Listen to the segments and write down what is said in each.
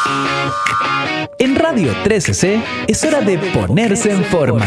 En Radio 13C es hora de ponerse en forma.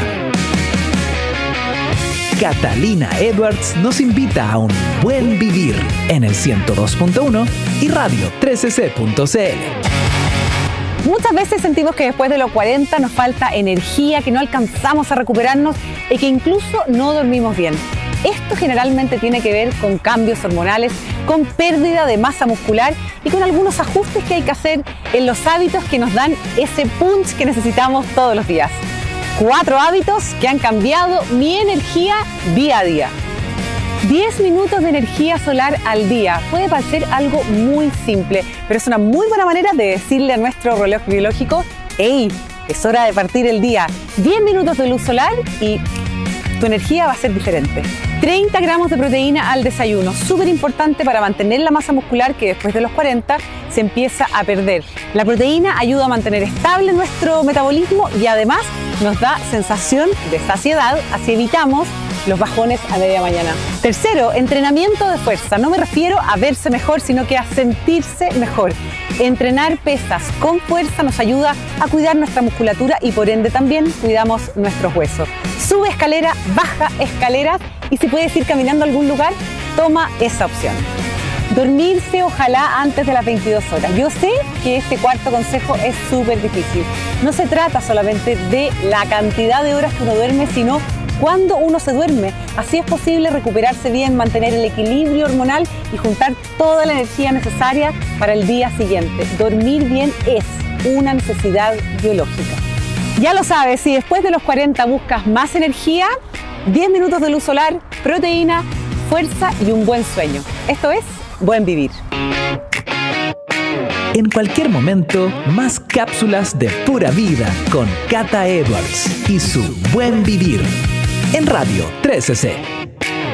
Catalina Edwards nos invita a un buen vivir en el 102.1 y radio 13c.cl. Muchas veces sentimos que después de los 40 nos falta energía, que no alcanzamos a recuperarnos y que incluso no dormimos bien. Esto generalmente tiene que ver con cambios hormonales, con pérdida de masa muscular y con algunos ajustes que hay que hacer en los hábitos que nos dan ese punch que necesitamos todos los días. 4 hábitos que han cambiado mi energía día a día. 10 minutos de energía solar al día. Puede parecer algo muy simple, pero es una muy buena manera de decirle a nuestro reloj biológico: ¡hey! Es hora de partir el día. 10 minutos de luz solar y tu energía va a ser diferente. 30 gramos de proteína al desayuno, súper importante para mantener la masa muscular que después de los 40 se empieza a perder. La proteína ayuda a mantener estable nuestro metabolismo y además nos da sensación de saciedad, así evitamos los bajones a media mañana. Tercero, entrenamiento de fuerza. No me refiero a verse mejor, sino que a sentirse mejor. Entrenar pesas con fuerza nos ayuda a cuidar nuestra musculatura y por ende también cuidamos nuestros huesos. Sube escalera, baja escaleras y si puedes ir caminando a algún lugar, toma esa opción. Dormirse ojalá antes de las 22 horas. Yo sé que este cuarto consejo es súper difícil. No se trata solamente de la cantidad de horas que uno duerme, sino cuándo uno se duerme. Así es posible recuperarse bien, mantener el equilibrio hormonal y juntar toda la energía necesaria para el día siguiente. Dormir bien es una necesidad biológica. Ya lo sabes, si después de los 40 buscas más energía, 10 minutos de luz solar, proteína, fuerza y un buen sueño. Esto es Buen Vivir. En cualquier momento, más cápsulas de pura vida con Cata Edwards y su Buen Vivir en Radio 13C.